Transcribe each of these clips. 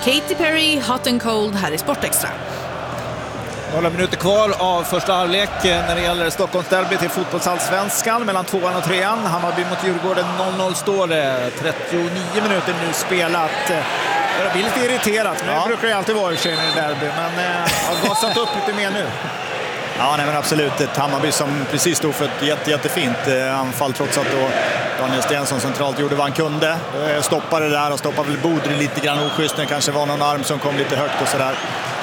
Katy Perry, Hot and Cold här i Sportextra. Några minuter kvar av första halvlek när det gäller Stockholmsderby till fotbollsallsvenskan mellan 2:an och 3:an. Hammarby mot Djurgården 0-0 står det. 39 minuter nu spelat. Jag blir lite irriterat, men det brukar ju alltid vara i sig i derby. Men har gasat upp lite mer nu. Ja, nej, men absolut. Ett Hammarby som precis stod för ett jättefint anfall, trots att då Daniel Stensson centralt gjorde vad han kunde. Stoppade det där och stoppade väl Bodri lite grann oschysst. Det kanske var någon arm som kom lite högt och sådär.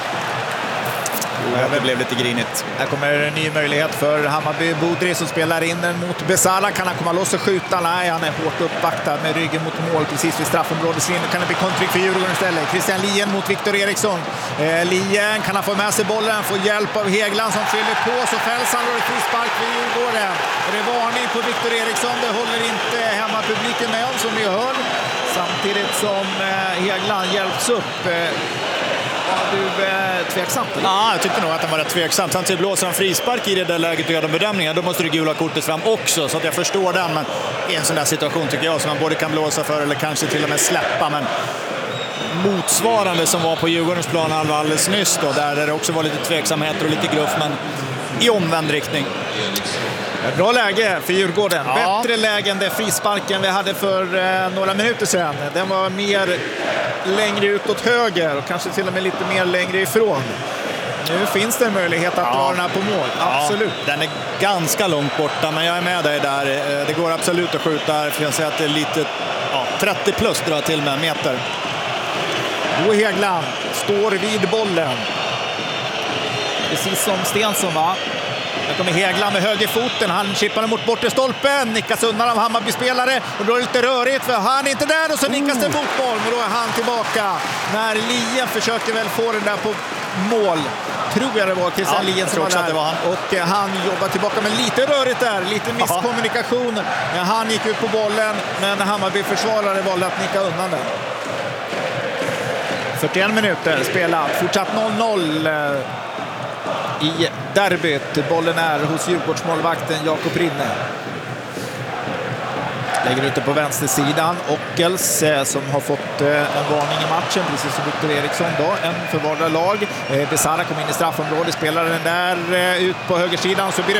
Det blev lite grinigt. Här kommer en ny möjlighet för Hammarby. Bodri som spelar in den mot Besara. Kan han komma loss och skjuta? Nej, han är hårt uppvaktad med ryggen mot mål precis vid straffområdeslinjen. Kan det bli kontring för Djurgården istället. Christian Lien mot Viktor Eriksson. Lien kan han få med sig bollen. Får hjälp av Hegland som fyller på. Så fälls han och det frispark för Djurgården. Och det är varning på Viktor Eriksson. Det håller inte hemmapubliken med om, som vi hör. Samtidigt som Hegland hjälps upp. Var du tveksam? Ja, jag tyckte nog att han var rätt tveksam. Samtidigt blåser han frispark i det där läget och gör de bedömningar. Då måste det gula kortet fram också, så att jag förstår den. Men i en sån där situation tycker jag som man både kan blåsa för eller kanske till och med släppa. Men motsvarande som var på Djurgårdens plan alldeles nyss då, där det också var lite tveksamheter och lite gruff, men i omvänd riktning. Bra läge för Djurgården. Ja. Bättre läge än det frisparken vi hade för några minuter sedan. Den var mer längre utåt höger och kanske till och med lite mer längre ifrån. Nu finns det en möjlighet att dra den här på mål. Absolut. Ja, den är ganska långt borta, men jag är med dig där. Det går absolut att skjuta här. För jag säger att det är lite 30 plus drar till med meter. Bo Hegland står vid bollen. Precis som Stensson, va? Här kommer Hegland med högerfoten. Han chippar mot bortre stolpen. Nickas undan av Hammarby-spelare. Och då är det lite rörigt för han är inte där. Och så nickas det fotboll. Och då är han tillbaka. När Lien försöker väl få den där på mål. Tror jag det var Christian Lien som var där. Det var han. Och han jobbar tillbaka med lite rörigt där. Lite misskommunikation. Men han gick ut på bollen. Men Hammarby-försvarare valde att nicka undan den. 41 minuter spelat. Fortsatt 0-0 i derbyt. Bollen är hos Djurgårdsmålvakten Jakob Rinne. Lägger ut det på vänstersidan. Ockels som har fått en varning i matchen, precis som Viktor Eriksson då. En för vardera lag. Besara kom in i straffområdet, spelar den där ut på högersidan, så blir det